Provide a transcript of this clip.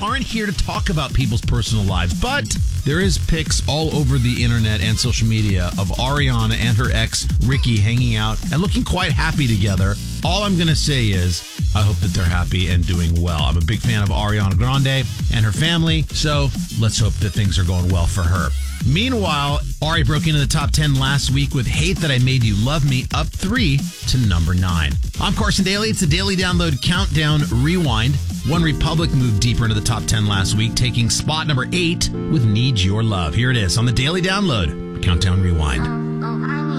aren't here to talk about people's personal lives, but there is pics all over the internet and social media of Ariana and her ex, Ricky, hanging out and looking quite happy together. All I'm going to say is I hope that they're happy and doing well. I'm a big fan of Ariana Grande and her family, so let's hope that things are going well for her. Meanwhile, Ari broke into the top 10 last week with Hate That I Made You Love Me, up 3 to number 9. I'm Carson Daly. It's a Daily Download Countdown Rewind. OneRepublic moved deeper into the top 10 last week, taking spot number 8 with Need Your Love. Here it is on the Daily Download Countdown Rewind.